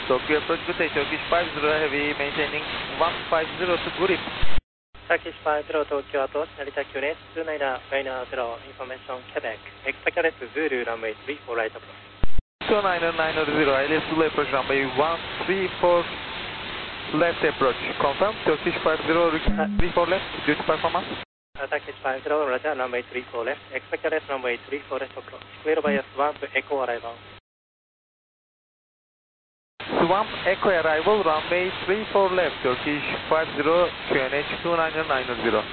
Tokyo approach good day, Turkish 50 heavy, maintaining 150 to Gurip. Turkish 50 Tokyo approach, Narita QNH 290 information Quebec. Expect Zulu runway 34 right approach. 29090, ILS Zulu approach runway 134 left approach. Confirm, Turkish 50 34 left, duty performance. Turkish 50 Roger, runway 34 left. Expect runway 34 left approach. Clear by S1 to Echo arrival. Swamp Echo arrival, runway 34 left, Turkish 50, QNH 29090.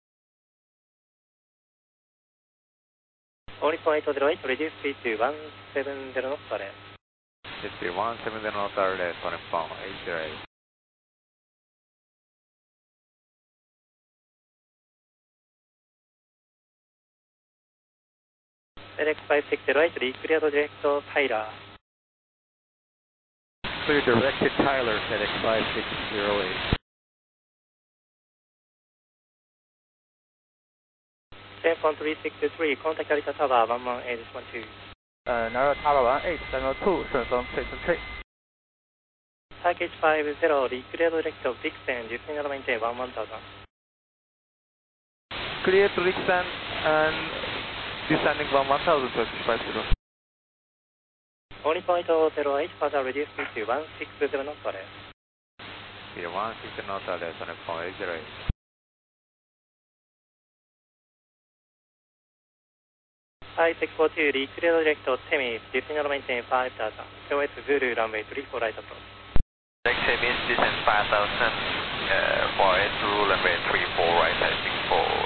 Only point 08, reduce speed to 170 knots per hour. 170 knots per hour, turning point 808. FedEx 568, clear direct Tyler. Clear directed Tyler, FedEx 5608. 10.363, contact Narita Tower 118.2. Narita Tower 18702,顺风 Station 3. Turkish 50, clear direct Dixon, descending maintain 11000. Clear to Dixon and descending 1000, Turkish 50. Only point 08, further reduce speed to 160 knots per hour. 160 knots per hour, turning point 808. I-642, clear direct Temis, descending maintain 5000. QNH Zulu runway 34 right approach. Temis descend 5000, for Zulu runway 34 right, heading for